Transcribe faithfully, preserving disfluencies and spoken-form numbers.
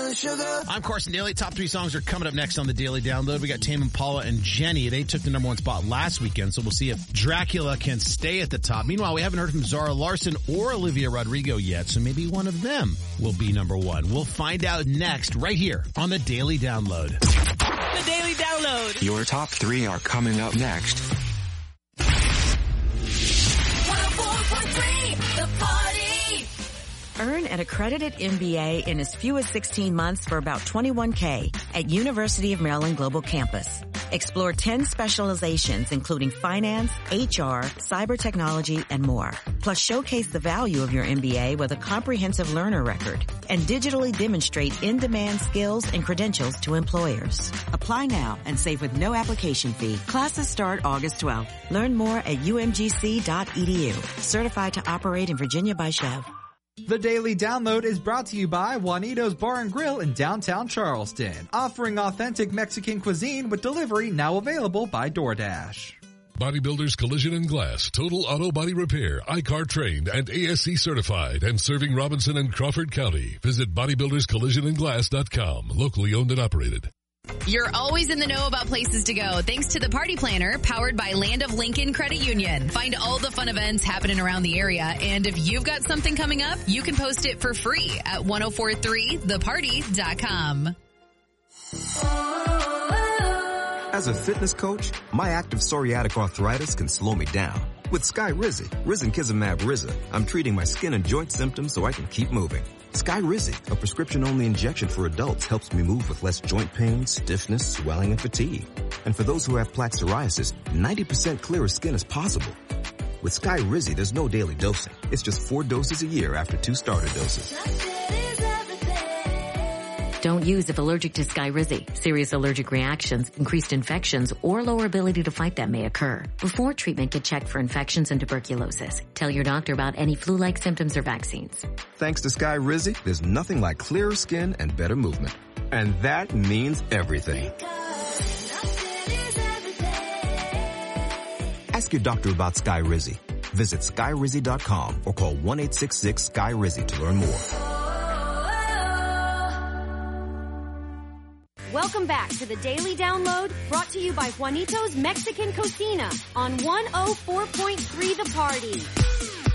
the sugar. I'm Carson Daly. Top three songs are coming up next on the Daily Download. We got Tame Impala and Jenny. They took the number one spot last weekend, so we'll see if Dracula can stay at the top. Meanwhile, we haven't heard from Zara Larson or Olivia Rodrigo yet, so maybe one of them will be number one. We'll find out next right here on the Daily Download. The Daily Download. Your top three are coming up next. one oh four point three, The Party. Earn an accredited M B A in as few as sixteen months for about twenty-one K at University of Maryland Global Campus. Explore ten specializations including finance, H R, cyber technology, and more. Plus showcase the value of your M B A with a comprehensive learner record and digitally demonstrate in-demand skills and credentials to employers. Apply now and save with no application fee. Classes start August twelfth. Learn more at U M G C dot E D U. Certified to operate in Virginia by Chev. The Daily Download is brought to you by Juanito's Bar and Grill in downtown Charleston, offering authentic Mexican cuisine with delivery now available by DoorDash. Bodybuilders Collision and Glass, total auto body repair, I C A R trained and A S C certified, and serving Robinson and Crawford County. Visit bodybuilders collision and glass dot com, locally owned and operated. You're always in the know about places to go thanks to the Party Planner, powered by Land of Lincoln Credit Union. Find all the fun events happening around the area, and if you've got something coming up, you can post it for free at ten forty-three the party dot com. As a fitness coach, my active psoriatic arthritis can slow me down. With Skyrizi, Risankizumab Riza, I'm treating my skin and joint symptoms so I can keep moving. Skyrizi, a prescription-only injection for adults, helps me move with less joint pain, stiffness, swelling, and fatigue. And for those who have plaque psoriasis, ninety percent clearer skin is possible. With Skyrizi, there's no daily dosing. It's just four doses a year after two starter doses. Don't use if allergic to Skyrizi. Serious allergic reactions, increased infections, or lower ability to fight them may occur. Before treatment, get checked for infections and tuberculosis. Tell your doctor about any flu-like symptoms or vaccines. Thanks to Skyrizi, there's nothing like clearer skin and better movement. And that means everything. Ask your doctor about Skyrizi. Visit skyrizi dot com or call one eight six six Sky Rizzi to learn more. Welcome back to the Daily Download, brought to you by Juanito's Mexican Cocina on one oh four point three The Party.